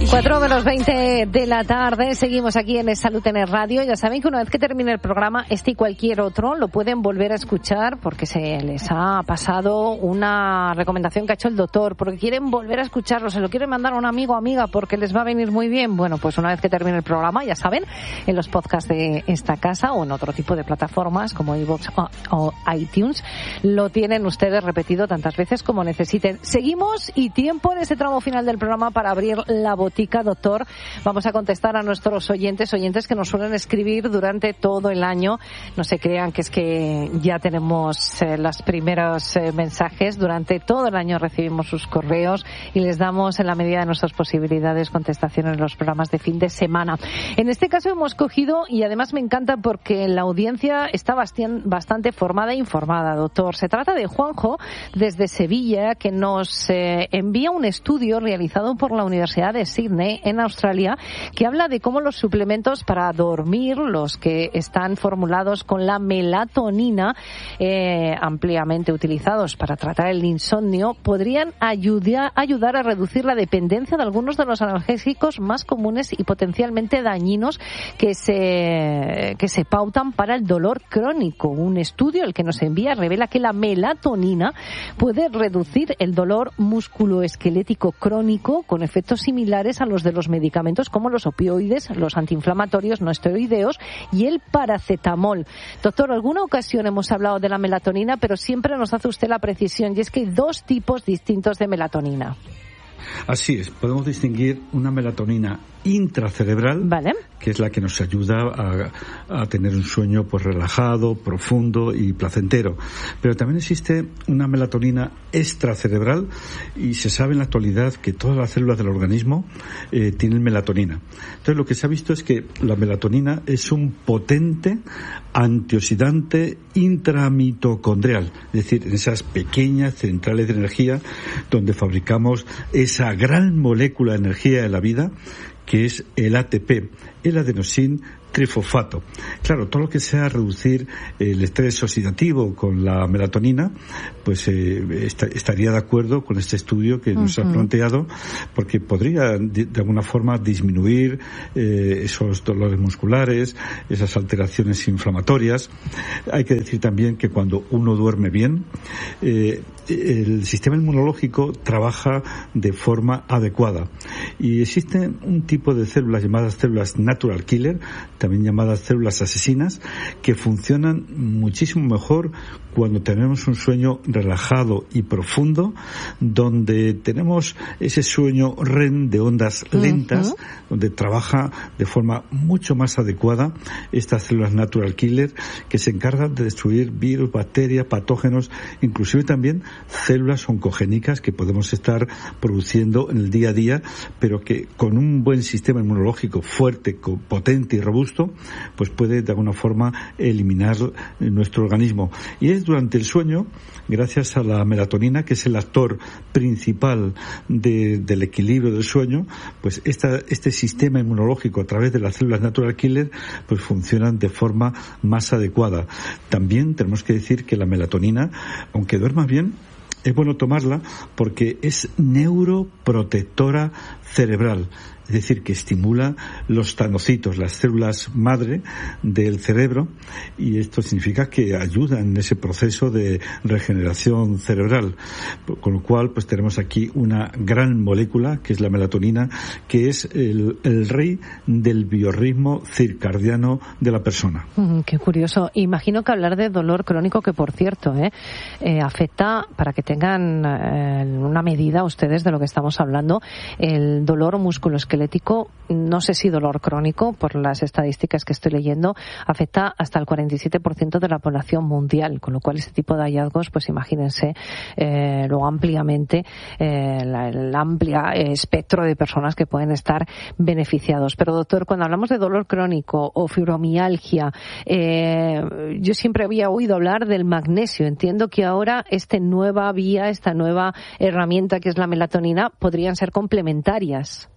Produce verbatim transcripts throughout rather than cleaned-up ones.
cuatro menos veinte de la tarde, seguimos aquí en Salud en el Radio. Ya saben que una vez que termine el programa, este y cualquier otro lo pueden volver a escuchar porque se les ha pasado una recomendación que ha hecho el doctor, porque quieren volver a escucharlo, se lo quieren mandar a un amigo o amiga porque les va a venir muy bien. Bueno, pues una vez que termine el programa, ya saben, en los podcasts de esta casa o en otro tipo de plataformas como iVoox o, o iTunes, lo tienen ustedes repetido tantas veces como necesiten. Seguimos y tiempo en este tramo final del programa para abrir la botica, doctor. Vamos a contestar a nuestros oyentes, oyentes que nos suelen escribir durante todo el año. No se crean que es que ya tenemos eh, los primeros eh, mensajes. Durante todo el año recibimos sus correos y les damos, en la medida de nuestras posibilidades, contestaciones en los programas de fin de semana. En este caso hemos cogido, y además me encanta porque la audiencia está bastante formada e informada, doctor. Se trata de Juanjo, desde Sevilla, que nos eh, envía un estudio realizado por la Universidad de Sydney, en Australia, que habla de cómo los suplementos para dormir, los que están formulados con la melatonina, eh, ampliamente utilizados para tratar el insomnio, podrían ayudar, ayudar a reducir la dependencia de algunos de los analgésicos más comunes y potencialmente dañinos que se, que se pautan para el dolor crónico. Un estudio, el que nos envía, revela que la melatonina puede reducir el dolor musculoesquelético crónico con efectos similares a los de los medicamentos como los opioides, los antiinflamatorios no esteroideos y el paracetamol. Doctor, alguna ocasión hemos hablado de la melatonina, pero siempre nos hace usted la precisión, y es que hay dos tipos distintos de melatonina. Así es, podemos distinguir una melatonina intracerebral, ¿vale?, que es la que nos ayuda a, a tener un sueño pues relajado, profundo y placentero. Pero también existe una melatonina extracerebral, y se sabe en la actualidad que todas las células del organismo eh, tienen melatonina. Entonces lo que se ha visto es que la melatonina es un potente antioxidante intramitocondrial, es decir, en esas pequeñas centrales de energía donde fabricamos esa gran molécula de energía de la vida, que es el A T P, el adenosín trifosfato. Claro, todo lo que sea reducir el estrés oxidativo con la melatonina, pues eh, est- estaría de acuerdo con este estudio que nos uh-huh. ha planteado, porque podría de, de alguna forma disminuir eh, esos dolores musculares, esas alteraciones inflamatorias. Hay que decir también que cuando uno duerme bien, eh, el sistema inmunológico trabaja de forma adecuada, y existe un tipo de células llamadas células natural killer, también llamadas células asesinas, que funcionan muchísimo mejor cuando tenemos un sueño relajado y profundo, donde tenemos ese sueño R E M de ondas lentas, uh-huh. donde trabaja de forma mucho más adecuada estas células natural killer, que se encargan de destruir virus, bacterias, patógenos, inclusive también células oncogénicas que podemos estar produciendo en el día a día, pero que con un buen sistema inmunológico fuerte, potente y robusto, pues puede de alguna forma eliminar nuestro organismo. Y es durante el sueño, gracias a la melatonina, que es el actor principal de, del equilibrio del sueño, pues esta, este sistema inmunológico a través de las células natural killer pues funcionan de forma más adecuada. También tenemos que decir que la melatonina, aunque duermas bien, es bueno tomarla porque es neuroprotectora cerebral. Es decir, que estimula los tanocitos, las células madre del cerebro, y esto significa que ayuda en ese proceso de regeneración cerebral. Con lo cual, pues tenemos aquí una gran molécula, que es la melatonina, que es el, el rey del biorritmo circadiano de la persona. Mm, qué curioso. Imagino que hablar de dolor crónico, que por cierto, eh, eh afecta, para que tengan eh, una medida ustedes de lo que estamos hablando, el dolor musculoesquelético, no sé si dolor crónico, por las estadísticas que estoy leyendo, afecta hasta el cuarenta y siete por ciento de la población mundial, con lo cual este tipo de hallazgos, pues imagínense eh, lo ampliamente, eh, la, el amplio espectro de personas que pueden estar beneficiados. Pero doctor, cuando hablamos de dolor crónico o fibromialgia, eh, yo siempre había oído hablar del magnesio. Entiendo que ahora esta nueva vía, esta nueva herramienta que es la melatonina, podrían ser complementarias.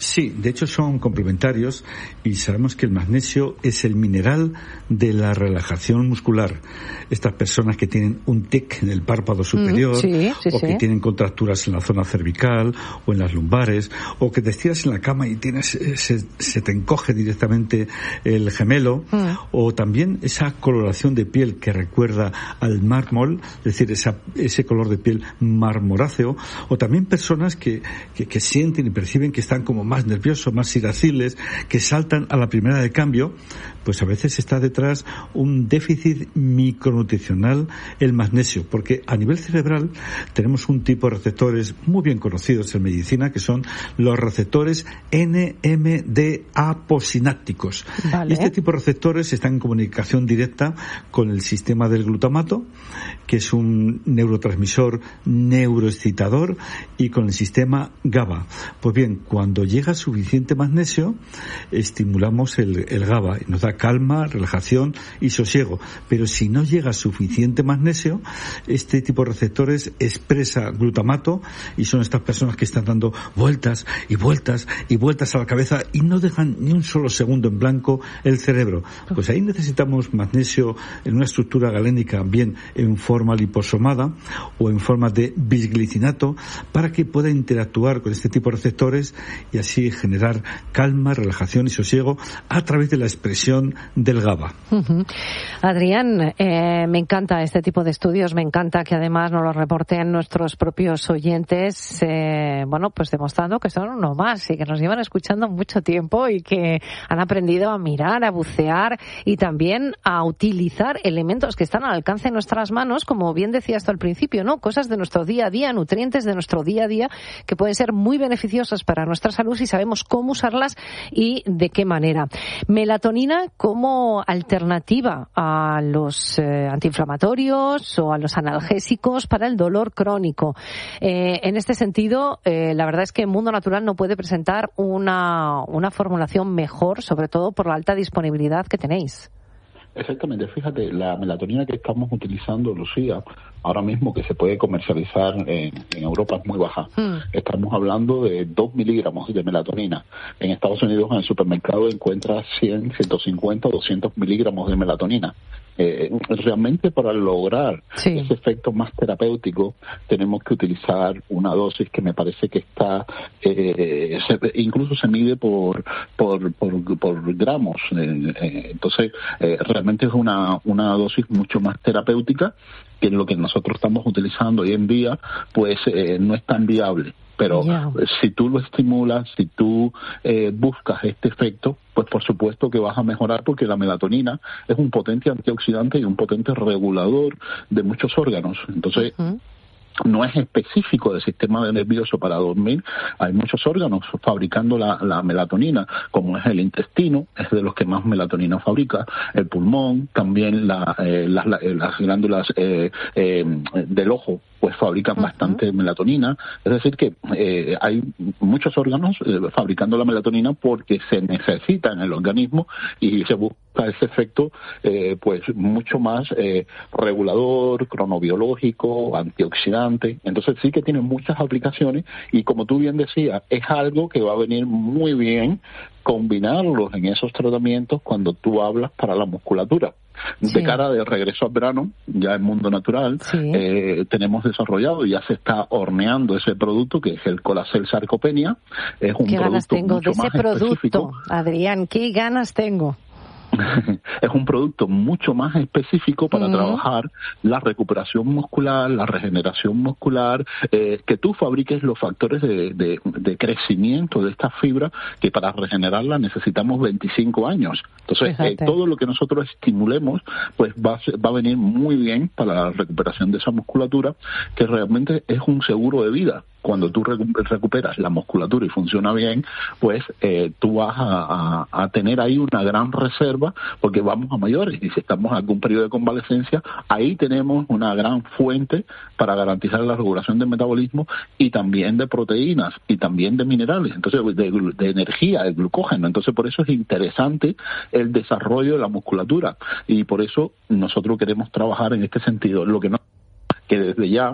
Sí, de hecho son complementarios y sabemos que el magnesio es el mineral de la relajación muscular. Estas personas que tienen un tic en el párpado superior, mm, sí, sí, o que sí. tienen contracturas en la zona cervical o en las lumbares, o que te estiras en la cama y tienes se, se te encoge directamente el gemelo, mm. o también esa coloración de piel que recuerda al mármol, es decir, esa, ese color de piel marmoráceo, o también personas que, que, que sienten y perciben que están como más nerviosos, más irascibles, que saltan a la primera de cambio, pues a veces está detrás un déficit micronutricional, el magnesio, porque a nivel cerebral tenemos un tipo de receptores muy bien conocidos en medicina, que son los receptores N M D A posinápticos. Vale. Este tipo de receptores están en comunicación directa con el sistema del glutamato, que es un neurotransmisor neuroexcitador, y con el sistema GABA. Pues bien, cuando llega suficiente magnesio, estimulamos el, el GABA y nos da calma, relajación y sosiego. Pero si no llega suficiente magnesio, este tipo de receptores expresa glutamato, y son estas personas que están dando vueltas y vueltas y vueltas a la cabeza y no dejan ni un solo segundo en blanco el cerebro. Pues ahí necesitamos magnesio en una estructura galénica, bien en forma liposomada o en forma de bisglicinato, para que pueda interactuar con este tipo de receptores y así generar calma, relajación y sosiego a través de la expresión del GABA. Uh-huh. Adrián, eh, me encanta este tipo de estudios, me encanta que además nos lo reporten nuestros propios oyentes, eh, bueno, pues demostrando que son uno más y que nos llevan escuchando mucho tiempo y que han aprendido a mirar, a bucear y también a utilizar elementos que están al alcance de nuestras manos, como bien decías tú al principio, ¿no? Cosas de nuestro día a día, nutrientes de nuestro día a día que pueden ser muy beneficiosas para nuestra salud si sabemos cómo usarlas y de qué manera. Melatonina como alternativa a los eh, antiinflamatorios o a los analgésicos para el dolor crónico. Eh, en este sentido, eh, la verdad es que Mundo Natural no puede presentar una, una formulación mejor, sobre todo por la alta disponibilidad que tenéis. Exactamente, fíjate, la melatonina que estamos utilizando, Lucía, ahora mismo que se puede comercializar en, en Europa es muy baja. Mm. Estamos hablando de dos miligramos de melatonina. En Estados Unidos en el supermercado encuentras cien, ciento cincuenta, doscientos miligramos de melatonina. Eh, realmente para lograr sí. ese efecto más terapéutico tenemos que utilizar una dosis que me parece que está eh, se, incluso se mide por por por, por gramos eh, eh, entonces eh, realmente es una una dosis mucho más terapéutica que lo que nosotros estamos utilizando hoy en día, pues eh, no es tan viable. Pero yeah. si tú lo estimulas, si tú eh, buscas este efecto, pues por supuesto que vas a mejorar, porque la melatonina es un potente antioxidante y un potente regulador de muchos órganos. Entonces, uh-huh. no es específico del sistema nervioso para dormir. Hay muchos órganos fabricando la, la melatonina, como es el intestino, es de los que más melatonina fabrica, el pulmón, también la, eh, las, la, las glándulas eh, eh, del ojo, pues fabrican uh-huh. bastante melatonina. Es decir que eh, hay muchos órganos eh, fabricando la melatonina porque se necesita en el organismo y se busca ese efecto eh, pues mucho más eh, regulador, cronobiológico, antioxidante. Entonces sí que tiene muchas aplicaciones y, como tú bien decías, es algo que va a venir muy bien combinarlos en esos tratamientos cuando tú hablas para la musculatura. Sí. De cara de regreso al verano, ya en Mundo Natural, sí. eh, tenemos desarrollado, ya se está horneando ese producto que es el Colacel Sarcopenia. Es un ¿Qué producto ganas tengo mucho de ese más producto, específico. Adrián? ¿Qué ganas tengo? Es un producto mucho más específico para uh-huh. trabajar la recuperación muscular, la regeneración muscular, eh, que tú fabriques los factores de, de, de crecimiento de esta fibra, que para regenerarla necesitamos veinticinco años. Entonces, eh, todo lo que nosotros estimulemos, pues va a, va a venir muy bien para la recuperación de esa musculatura, que realmente es un seguro de vida. Cuando tú recuperas la musculatura y funciona bien, pues eh, tú vas a, a, a tener ahí una gran reserva, porque vamos a mayores, y si estamos en algún periodo de convalecencia, ahí tenemos una gran fuente para garantizar la regulación del metabolismo y también de proteínas y también de minerales, entonces de, de energía, de glucógeno. Entonces por eso es interesante el desarrollo de la musculatura, y por eso nosotros queremos trabajar en este sentido. Lo que no que desde ya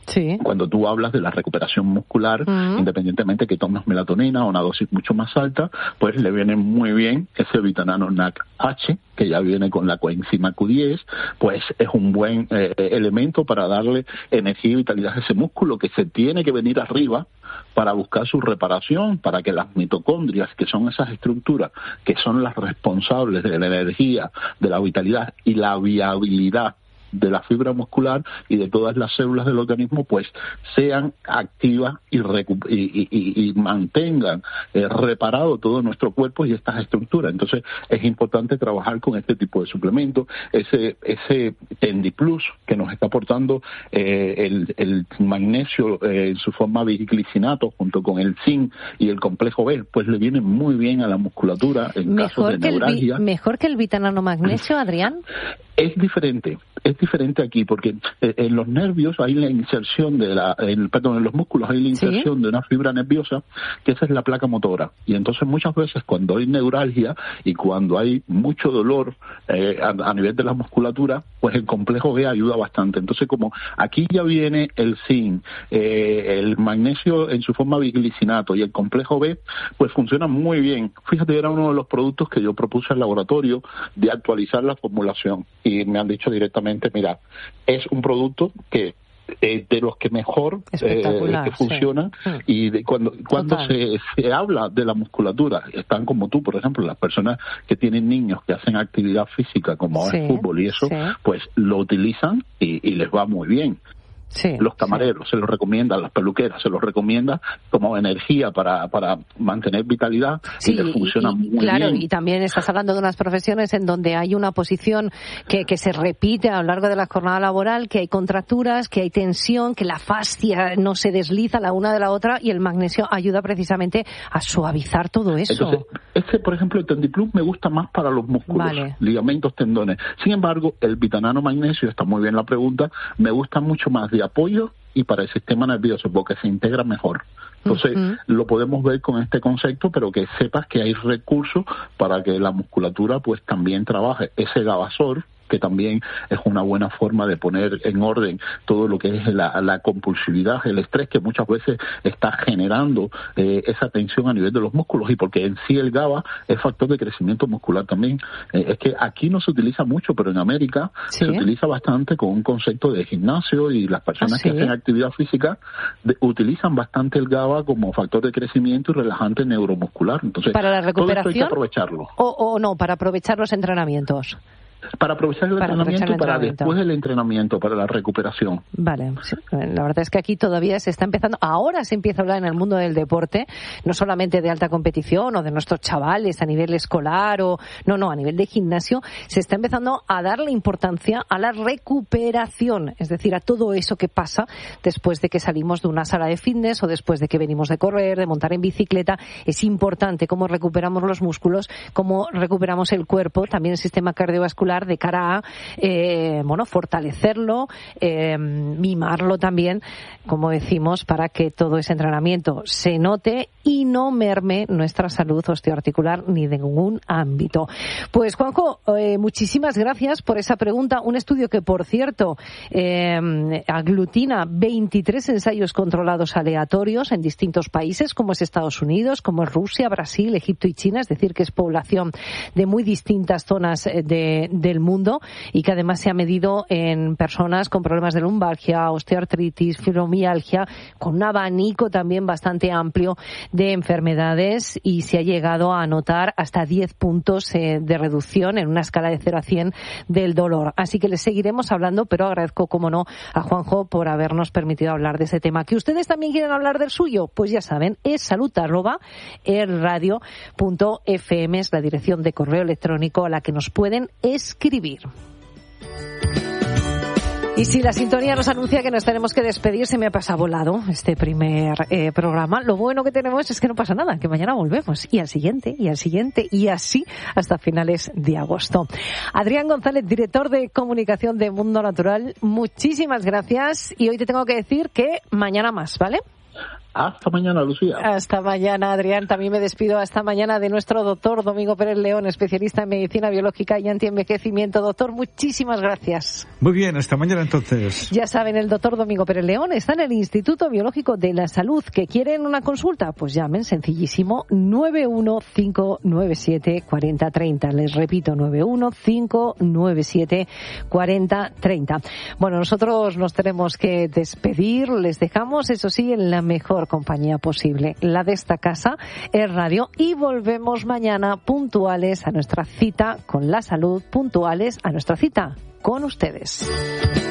Sí. Cuando tú hablas de la recuperación muscular, uh-huh. independientemente que tomes melatonina o una dosis mucho más alta, pues le viene muy bien ese vitamina N A C H, que ya viene con la coenzima Q diez, pues es un buen eh, elemento para darle energía y vitalidad a ese músculo que se tiene que venir arriba para buscar su reparación, para que las mitocondrias, que son esas estructuras que son las responsables de la energía, de la vitalidad y la viabilidad de la fibra muscular y de todas las células del organismo, pues sean activas y, recu- y, y, y mantengan eh, reparado todo nuestro cuerpo y estas estructuras. Entonces es importante trabajar con este tipo de suplementos, ese ese Tendiplus que nos está aportando eh, el, el magnesio eh, en su forma biglicinato junto con el zinc y el complejo B, pues le viene muy bien a la musculatura en mejor casos de neuralgia. Vi- mejor que el vitamina magnesio, Adrián. Es diferente, es diferente aquí porque en los nervios hay la inserción de la, en, perdón, en los músculos hay la inserción ¿Sí? de una fibra nerviosa, que esa es la placa motora. Y entonces muchas veces cuando hay neuralgia y cuando hay mucho dolor eh, a, a nivel de la musculatura, pues el complejo B ayuda bastante. Entonces como aquí ya viene el zinc, eh, el magnesio en su forma biglicinato y el complejo B, pues funcionan muy bien. Fíjate, era uno de los productos que yo propuse al laboratorio de actualizar la formulación. Y me han dicho directamente, mira, es un producto que eh, de los que mejor eh, que funcionan sí. y de cuando cuando se, se habla de la musculatura, están como tú, por ejemplo, las personas que tienen niños que hacen actividad física como sí, el fútbol y eso, sí. pues lo utilizan y, y les va muy bien. Sí, los camareros sí. se los recomiendan, las peluqueras se los recomienda como energía para para mantener vitalidad sí, y les funciona y, y, muy claro, bien. Y también estás hablando de unas profesiones en donde hay una posición que, que se repite a lo largo de la jornada laboral, que hay contracturas, que hay tensión, que la fascia no se desliza la una de la otra y el magnesio ayuda precisamente a suavizar todo eso. Entonces, este, por ejemplo, el Tendiplus me gusta más para los músculos, vale. ligamentos, tendones. Sin embargo, el vitamina magnesio, está muy bien la pregunta, me gusta mucho más de apoyo y para el sistema nervioso porque se integra mejor. Entonces uh-huh. lo podemos ver con este concepto, pero que sepas que hay recursos para que la musculatura pues también trabaje. Ese Gabasol, que también es una buena forma de poner en orden todo lo que es la, la compulsividad, el estrés que muchas veces está generando eh, esa tensión a nivel de los músculos, y porque en sí el GABA es factor de crecimiento muscular también. Eh, es que aquí no se utiliza mucho, pero en América ¿Sí? se utiliza bastante con un concepto de gimnasio, y las personas ¿Ah, sí? que hacen actividad física de, utilizan bastante el GABA como factor de crecimiento y relajante neuromuscular. Entonces, para la recuperación, todo esto hay que aprovecharlo. O, o no, para aprovechar los entrenamientos. Para aprovechar el para entrenamiento, aprovechar el para entrenamiento. después del entrenamiento, para la recuperación. Vale, sí. La verdad es que aquí todavía se está empezando, ahora se empieza a hablar en el mundo del deporte, no solamente de alta competición o de nuestros chavales a nivel escolar, o no, no, a nivel de gimnasio, se está empezando a darle importancia a la recuperación, es decir, a todo eso que pasa después de que salimos de una sala de fitness o después de que venimos de correr, de montar en bicicleta. Es importante cómo recuperamos los músculos, cómo recuperamos el cuerpo, también el sistema cardiovascular, de cara a eh, bueno, fortalecerlo, eh, mimarlo también, como decimos, para que todo ese entrenamiento se note y no merme nuestra salud osteoarticular ni de ningún ámbito. Pues Juanjo, eh, muchísimas gracias por esa pregunta. Un estudio que, por cierto, eh, aglutina veintitrés ensayos controlados aleatorios en distintos países, como es Estados Unidos, como es Rusia, Brasil, Egipto y China, es decir, que es población de muy distintas zonas de del mundo, y que además se ha medido en personas con problemas de lumbalgia, osteoartritis, fibromialgia, con un abanico también bastante amplio de enfermedades, y se ha llegado a notar hasta diez puntos eh, de reducción en una escala de cero a cien del dolor. Así que les seguiremos hablando, pero agradezco, como no, a Juanjo por habernos permitido hablar de ese tema. ¿Que ustedes también quieren hablar del suyo? Pues ya saben, es salud arroba el radio punto f m, es la dirección de correo electrónico a la que nos pueden escribir. Y si la sintonía nos anuncia que nos tenemos que despedir, se me ha pasado volado este primer eh, programa. Lo bueno que tenemos es que no pasa nada, que mañana volvemos, y al siguiente, y al siguiente, y así hasta finales de agosto. Adrián González, director de comunicación de Mundo Natural, muchísimas gracias, y hoy te tengo que decir que mañana más, ¿vale? Hasta mañana, Lucía. Hasta mañana, Adrián. También me despido hasta mañana de nuestro doctor Domingo Pérez León, especialista en medicina biológica y antienvejecimiento. Doctor, muchísimas gracias. Muy bien, hasta mañana entonces. Ya saben, el doctor Domingo Pérez León está en el Instituto Biológico de la Salud. ¿Que quieren una consulta? Pues llamen, sencillísimo, nueve uno cinco nueve siete cuatro cero tres cero. Les repito, nueve uno cinco nueve siete cuatro cero tres cero. Bueno, nosotros nos tenemos que despedir. Les dejamos, eso sí, en la mejor compañía posible, la de esta casa, Es Radio, y volvemos mañana puntuales a nuestra cita con la salud, puntuales a nuestra cita con ustedes.